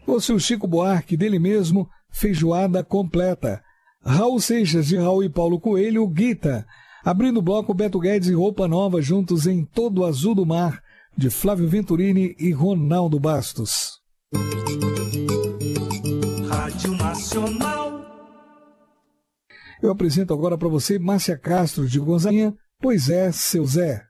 O seu Chico Buarque, dele mesmo, Feijoada Completa. Raul Seixas, de Raul e Paulo Coelho, Guita. Abrindo o bloco, Beto Guedes e Roupa Nova, juntos em Todo Azul do Mar, de Flávio Venturini e Ronaldo Bastos. Rádio Nacional. Eu apresento agora para você Márcia Castro, de Gonzaguinha, Pois é, Seu Zé.